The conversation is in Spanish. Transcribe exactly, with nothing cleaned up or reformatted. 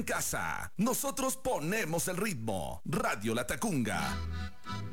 casa. Nosotros ponemos el ritmo. Radio La Tacunga.